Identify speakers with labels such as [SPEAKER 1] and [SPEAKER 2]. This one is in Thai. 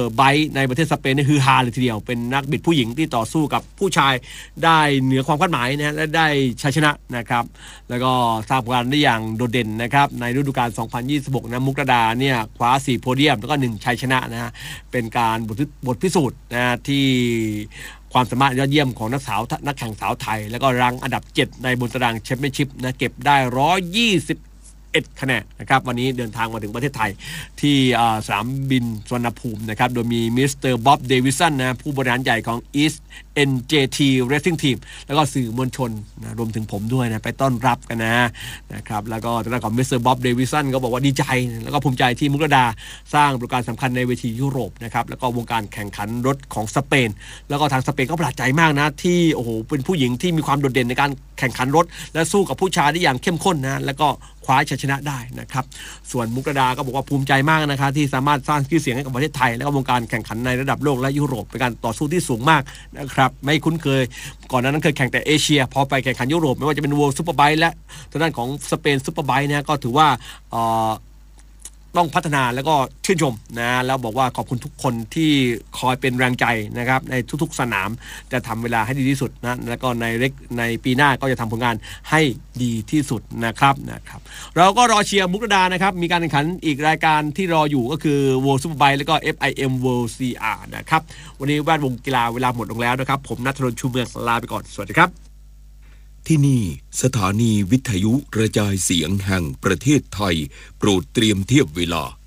[SPEAKER 1] ไบต์ในประเทศสเปนนี่ฮือฮาเลยทีเดียวเป็นนักบิดผู้หญิงที่ต่อสู้กับผู้ชายได้เหนือความคาดหมายนะและได้ชัยชนะนะครับแล้วก็ทราบกันได้อย่างโดดเด่นนะครับในฤดูกาล 2026 นะมุกดาเนี่ยคว้า4โพเดียมแล้วก็1ชัยชนะนะฮะเป็นการบทพิสูจน์นะที่ความสามารถยอดเยี่ยมของนักแข่งสาวไทยแล้วก็รังอันดับ7ในบนตารางแชมเปี้ยนชิพนะเก็บได้121คะแนนนะครับวันนี้เดินทางมาถึงประเทศไทยที่สนามบินสุวรรณภูมินะครับโดยมีมิสเตอร์บ๊อบเดวิสันนะผู้บริหารใหญ่ของ East NJT Racing Team แล้วก็สื่อมวลชนนะรวมถึงผมด้วยนะไปต้อนรับกันนะครับแล้วก็ทางด้านของมิสเตอร์บ๊อบเดวิสันก็บอกว่าดีใจแล้วก็ภูมิใจที่มุกดาสร้างประสบการณ์สำคัญในเวทียุโรปนะครับแล้วก็วงการแข่งขันรถของสเปนแล้วก็ทางสเปนก็ประหลาดใจมากนะที่โอ้โหเป็นผู้หญิงที่มีความโดดเด่นในการแข่งขันรถและสู้กับผู้ชายได้อย่างเข้มข้นนะแล้วก็คว้าชัยชนะได้นะครับส่วนมุกดาก็บอกว่าภูมิใจมากนะคะที่สามารถสร้างชื่อเสียงให้กับประเทศไทยและก็วงการแข่งขันในระดับโลกและยุโรปเป็นการต่อสู้ที่สูงมากนะครับไม่คุ้นเคยก่อนนั้นเคยแข่งแต่เอเชียพอไปแข่งขันยุโรปไม่ว่าจะเป็น World Superbike และทางด้านของสเปน Superbike นะก็ถือว่าต้องพัฒนาแล้วก็ชื่นชมนะแล้วบอกว่าขอบคุณทุกคนที่คอยเป็นแรงใจนะครับในทุกๆสนามจะทำเวลาให้ดีที่สุดนะแล้วก็ในปีหน้าก็จะทำผลงานให้ดีที่สุดนะครับเราก็รอเชียร์มุกดานะครับมีการแข่งขันอีกรายการที่รออยู่ก็คือ World Superbike แล้วก็ FIM World CR นะครับวันนี้แวดวงกีฬาเวลาหมดลงแล้วนะครับผมณัฐรน ชูเมืองลาไปก่อนสวัสดีครับ
[SPEAKER 2] ที่นี่สถานีวิทยุกระจายเสียงแห่งประเทศไทยโปรดเตรียมเทียบเวลา